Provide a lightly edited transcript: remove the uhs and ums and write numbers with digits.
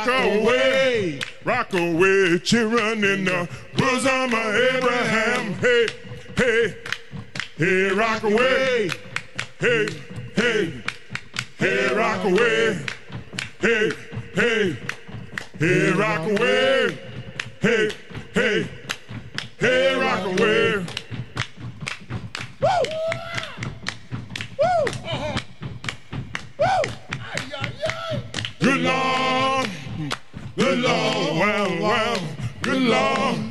rock away, children in the bosom of Abraham. Hey, hey, hey, rock away. Hey, hey, hey, rock away. Hey, hey, hey, rock away. Hey, hey, hey, rock away. Woo! Woo! Woo! Good Lord, well, good Lord.